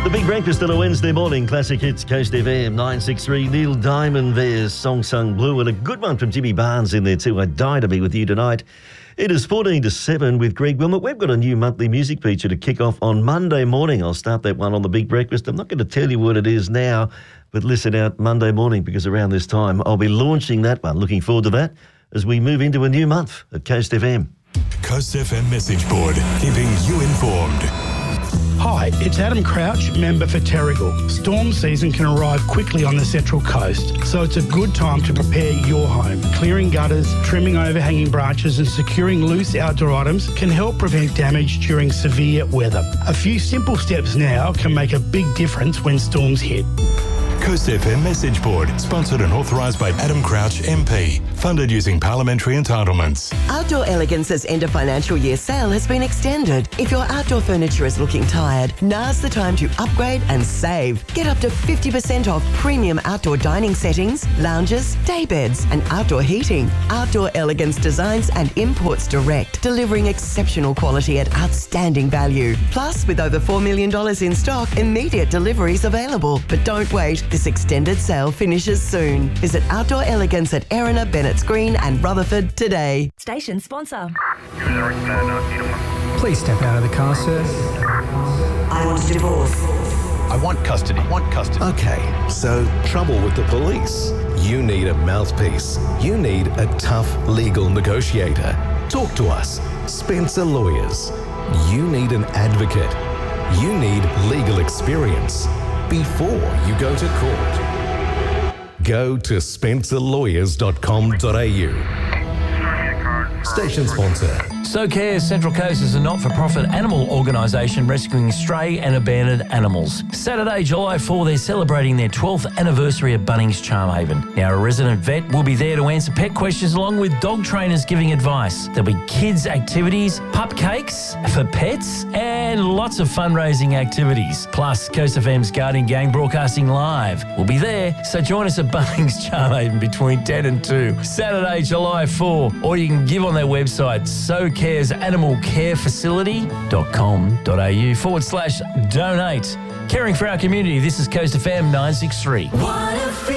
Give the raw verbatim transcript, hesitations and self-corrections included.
The Big Breakfast on a Wednesday morning. Classic Hits, Coast F M, nine six three. Neil Diamond there's Song Sung Blue, and a good one from Jimmy Barnes in there too. I Die to Be With You Tonight. It is fourteen to seven with Greg Wilmot. We've got a new monthly music feature to kick off on Monday morning. I'll start that one on The Big Breakfast. I'm not going to tell you what it is now, but listen out Monday morning, because around this time I'll be launching that one. Looking forward to that as we move into a new month at Coast F M. Coast F M message board, keeping you informed. Hi, it's Adam Crouch, member for Terrigal. Storm season can arrive quickly on the Central Coast, so it's a good time to prepare your home. Clearing gutters, trimming overhanging branches and securing loose outdoor items can help prevent damage during severe weather. A few simple steps now can make a big difference when storms hit. Coast F M message board, sponsored and authorised by Adam Crouch M P, funded using parliamentary entitlements. Outdoor Elegance's end of financial year sale has been extended. If your outdoor furniture is looking tired, now's the time to upgrade and save. Get up to fifty percent off premium outdoor dining settings, lounges, day beds and outdoor heating. Outdoor Elegance designs and imports direct, delivering exceptional quality at outstanding value. Plus, with over four million dollars in stock, immediate deliveries available. But don't wait. This extended sale finishes soon. Visit Outdoor Elegance at Erina, Bennett's Green and Rutherford today. Station sponsor. Please step out of the car, sir. I want a divorce. I want custody. I want custody. Okay, so trouble with the police. You need a mouthpiece. You need a tough legal negotiator. Talk to us. Spencer Lawyers. You need an advocate. You need legal experience before you go to court. Go to spencer lawyers dot com dot a u. Station sponsor. So Cares Central Coast is a not-for-profit animal organisation rescuing stray and abandoned animals. Saturday, July fourth, they're celebrating their twelfth anniversary at Bunnings Charmhaven. Now, a resident vet will be there to answer pet questions along with dog trainers giving advice. There'll be kids' activities, pup cakes for pets, and lots of fundraising activities. Plus, Coast F M's Guardian Gang broadcasting live. We'll be there, so join us at Bunnings Charmhaven between ten and two. Saturday, July fourth, or you can give on their website, so cares animal care facility dot com dot a u forward slash donate. Caring for our community, this is Coast F M nine six three.